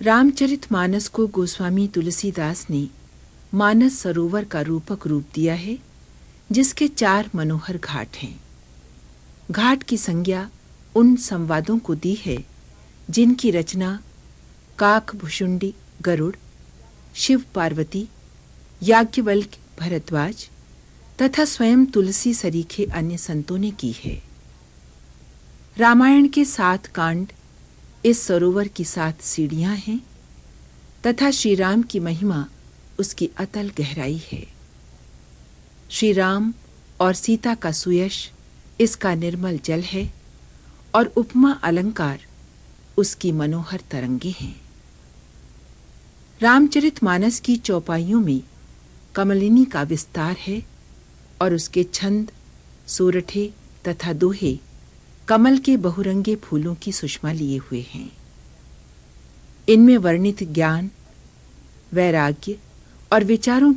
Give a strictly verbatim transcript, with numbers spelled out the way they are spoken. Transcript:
रामचरितमानस को गोस्वामी तुलसीदास ने मानस सरोवर का रूपक रूप दिया है, जिसके चार मनोहर घाट हैं। घाट की संज्ञा उन संवादों को दी है जिनकी रचना काकभुषुंडी गरुड़, शिव पार्वती, याज्ञवल्क्य भरद्वाज तथा स्वयं तुलसी सरीखे अन्य संतों ने की है। रामायण के सात कांड इस सरोवर की सात सीढ़ियां हैं तथा श्री राम की महिमा उसकी अतल गहराई है। श्री राम और सीता का सुयश इसका निर्मल जल है और उपमा अलंकार उसकी मनोहर तरंगे हैं। रामचरितमानस की चौपाइयों में कमलिनी का विस्तार है और उसके छंद, सोरठे तथा दोहे कमल के बहुरंगे फूलों की सुषमा लिए हुए हैं। इनमें वर्णित ज्ञान, वैराग्य और विचारों